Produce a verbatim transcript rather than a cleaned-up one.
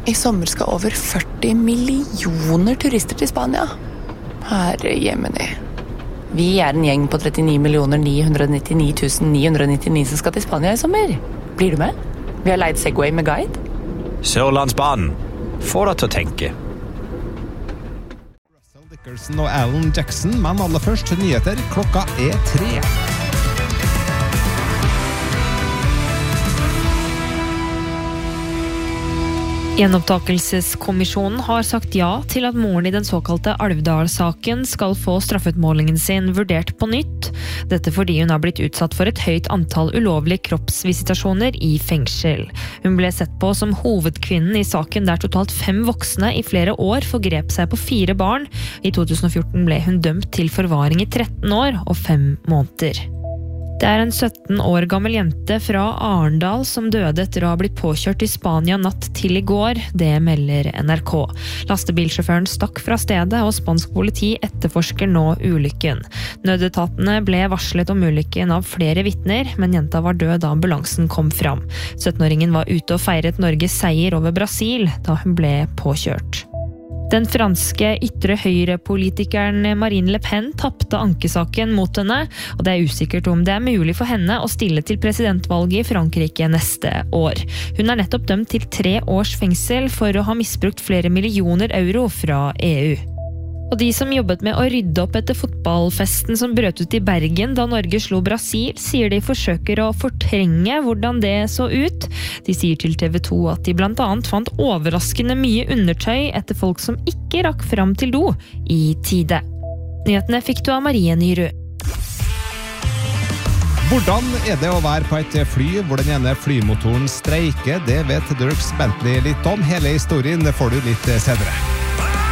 I sommer skal over førti millioner turister til Spania. Herre jemini. Vi er en gjeng på trettini millioner ni hundre nittini tusen ni hundre nittini som skal til Spania i sommer. Blir du med? Vi har leid Segway med guide. Sørlandsbanen. Få deg til å tenke. Russell Dickerson og Alan Jackson, men aller først nyheter. Klokka er tre. Gjenopptakelseskommisjonen har sagt ja til at moren i den såkalte Alvdal-saken skal få straffutmålingen sin vurdert på nytt. Dette fordi hun har blitt utsatt for et høyt antall ulovlige kroppsvisitasjoner i fengsel. Hun ble sett på som hovedkvinnen i saken der totalt fem voksne i flere år forgrep seg på fire barn. I to tusen og fjorten ble hun dømt til forvaring i tretten år og fem måneder. Det er en sytten år gammel jente fra Arendal som døde etter å ha blitt påkjørt i Spania natt til i går, det melder N R K. Lastebilsjåføren stakk fra stedet, og spansk politi etterforsker nå ulykken. Nødetatene ble varslet om ulykken av flere vitner, men jenta var død da ambulansen kom fram. sytten-åringen var ute og feiret Norges seier over Brasil da hun ble påkjørt. Den franske ytre høyre-politikeren Marine Le Pen tappte ankesaken mot henne, og det er usikkert om det er mulig for henne å stille til presidentvalget i Frankrike neste år. Hun er nettopp dømt til tre års fengsel for å ha misbrukt flere millioner euro fra E U. Og de som jobbet med å rydde opp etter fotballfesten som brøt ut i Bergen da Norge slo Brasil, sier de forsøker å fortrenge hvordan det så ut. De sier til T V to at de blant annet fant overraskende mye undertøy etter folk som ikke rakk fram til do i tide. Nyhetene fikk du av Marie Nyrud. Hvordan er det å være på et fly hvor den ene flymotoren streiker? Det vet Dirks Bentley litt om. Hele historien får du litt senere.